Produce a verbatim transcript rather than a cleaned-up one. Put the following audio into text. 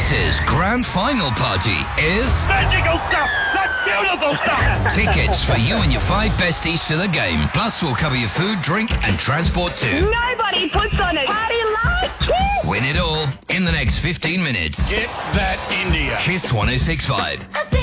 Kiss's grand final party is... magical stuff! That's beautiful stuff! Tickets for you and your five besties to the game. Plus, we'll cover your food, drink and transport too. Nobody puts on a party like Kiss! Win it all in the next fifteen minutes. Get that India. Kiss one oh six point five.